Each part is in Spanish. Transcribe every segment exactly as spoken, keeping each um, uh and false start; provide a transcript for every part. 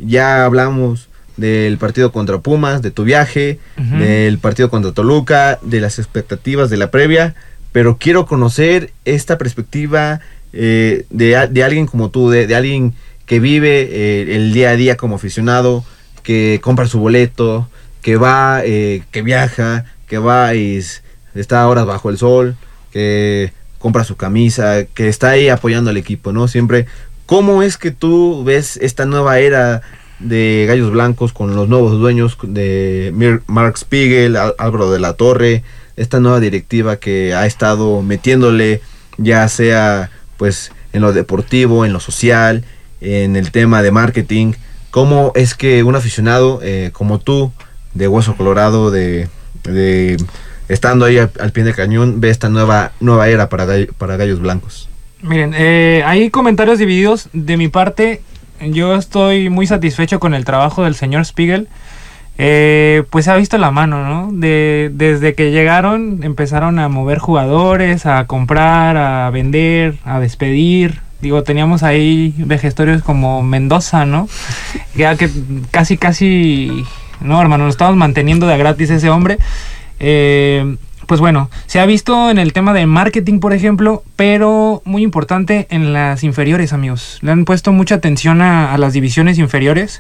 ya hablamos del partido contra Pumas, de tu viaje, uh-huh. del partido contra Toluca, de las expectativas de la previa, pero quiero conocer esta perspectiva eh, de, de alguien como tú, de, de alguien que vive eh, el día a día como aficionado, que compra su boleto, que va, eh, que viaja, que va y está horas bajo el sol, que compra su camisa, que está ahí apoyando al equipo, ¿no? Siempre. ¿Cómo es que tú ves esta nueva era de Gallos Blancos con los nuevos dueños de Mark Spiegel, Álvaro de la Torre, esta nueva directiva que ha estado metiéndole, ya sea pues en lo deportivo, en lo social, en el tema de marketing? ¿Cómo es que un aficionado eh, como tú, de Hueso Colorado, de, de estando ahí al, al pie del cañón, ve esta nueva, nueva era para, para Gallos Blancos? Miren, eh, hay comentarios divididos. De mi parte, yo estoy muy satisfecho con el trabajo del señor Spiegel. Eh, pues se ha visto la mano, ¿no? De, desde que llegaron, empezaron a mover jugadores, a comprar, a vender, a despedir. Digo, teníamos ahí vejestorios como Mendoza, ¿no? Ya que casi, casi... No, hermano, nos estamos manteniendo de a gratis ese hombre. Eh... Pues bueno, se ha visto en el tema de marketing, por ejemplo, pero muy importante en las inferiores, amigos. Le han puesto mucha atención a, a las divisiones inferiores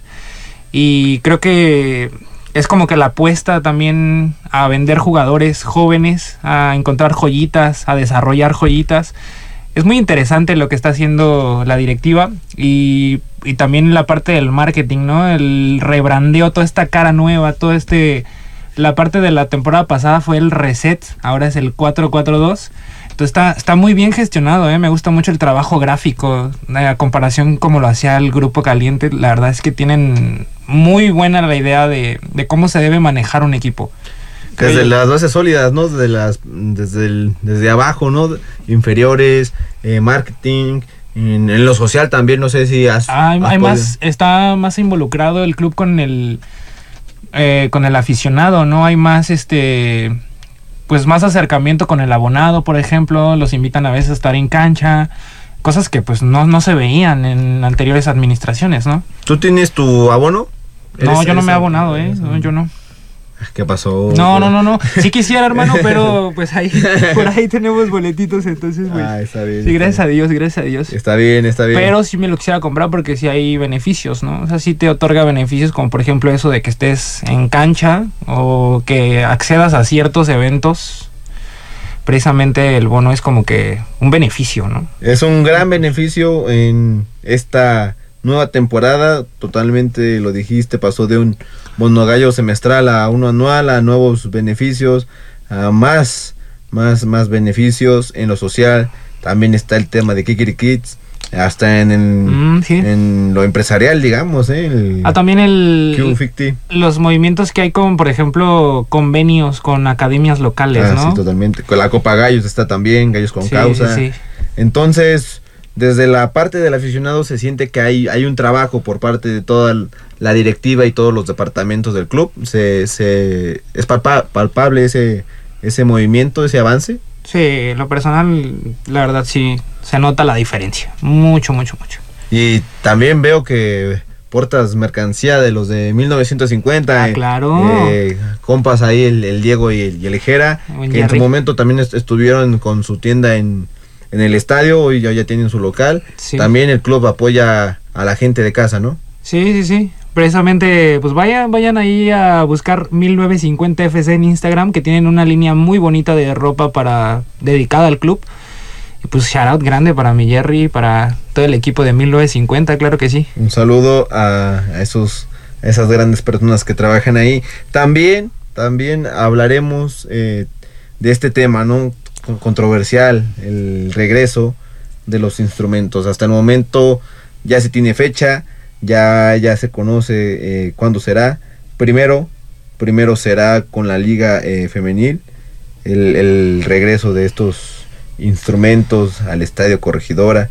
y creo que es como que la apuesta también a vender jugadores jóvenes, a encontrar joyitas, a desarrollar joyitas. Es muy interesante lo que está haciendo la directiva y, y también la parte del marketing, ¿no? El rebrandeo, toda esta cara nueva, todo este... La parte de la temporada pasada fue el reset, ahora es el cuatro cuatro dos. Entonces está, está muy bien gestionado, ¿eh? Me gusta mucho el trabajo gráfico, a comparación como lo hacía el Grupo Caliente. La verdad es que tienen muy buena la idea de, de cómo se debe manejar un equipo. Desde Creo las bases sólidas, ¿no? Desde, las, desde, el, desde abajo, ¿no? Inferiores, eh, marketing, en, en lo social también, no sé si has... Ah, hay, has hay más, está más involucrado el club con el... Eh, con el aficionado, ¿no? Hay más este pues más acercamiento con el abonado, por ejemplo. Los invitan a veces a estar en cancha, cosas que pues no, no se veían en anteriores administraciones, ¿no? ¿Tú tienes tu abono? No, yo no me he abonado, ¿eh? No, yo no. ¿Qué pasó? No, no, no, no. Sí quisiera, hermano, pero pues ahí, por ahí tenemos boletitos, entonces pues. Ah, está bien. Sí, gracias a Dios, gracias a Dios. Está bien, está bien. Pero sí me lo quisiera comprar porque sí hay beneficios, ¿no? O sea, sí te otorga beneficios, como por ejemplo eso de que estés en cancha o que accedas a ciertos eventos. Precisamente el bono es como que un beneficio, ¿no? Es un gran beneficio en esta nueva temporada, totalmente lo dijiste, pasó de un bono gallo semestral a uno anual, a nuevos beneficios, a más, más, más beneficios en lo social. También está el tema de Kikiri Kids, hasta en, el, mm, sí. en lo empresarial, digamos, ¿eh? El ah, también el Q cincuenta. Los movimientos que hay con, por ejemplo, convenios con academias locales, ah, ¿no? Sí, totalmente. Con la Copa Gallos está también, Gallos con sí, Causa. Sí, sí. Entonces, desde la parte del aficionado se siente que hay, hay un trabajo por parte de toda la directiva y todos los departamentos del club. Se, se es palpa, palpable ese, ese movimiento, ese avance. Sí, en lo personal, la verdad sí, se nota la diferencia. Mucho, mucho, mucho. Y también veo que portas mercancía de los de mil novecientos cincuenta. Ah, eh, claro. Eh, compas ahí, el, el Diego y el, y el Ejera, que Jerry. En su momento también est- estuvieron con su tienda en... en el estadio, hoy ya, ya tienen su local. Sí. También el club apoya a la gente de casa, ¿no? Sí, sí, sí. Precisamente, pues vayan, vayan ahí a buscar mil novecientos cincuenta F C en Instagram, que tienen una línea muy bonita de ropa para dedicada al club. Y pues shout out grande para mi Jerry, para todo el equipo de mil novecientos cincuenta, claro que sí. Un saludo a, a esos, a esas grandes personas que trabajan ahí. También, también hablaremos eh, de este tema, ¿no? Controversial, el regreso de los instrumentos. Hasta el momento ya se tiene fecha, ya, ya se conoce eh, cuándo será. Primero, primero será con la liga eh, femenil, el, el regreso de estos instrumentos al Estadio Corregidora,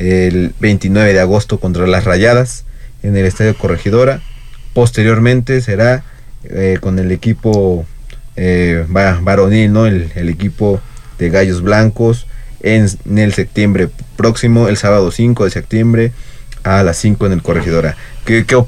el veintinueve de agosto contra las Rayadas en el Estadio Corregidora. Posteriormente será eh, con el equipo eh, varonil, ¿no? El, el equipo de Gallos Blancos en, en el septiembre próximo, el sábado cinco de septiembre a las cinco en el Corregidora. ¿Qué, qué